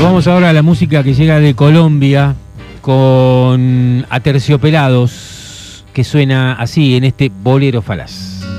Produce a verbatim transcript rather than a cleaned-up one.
Vamos ahora a la música que llega de Colombia con Aterciopelados, que suena así en este Bolero Falaz.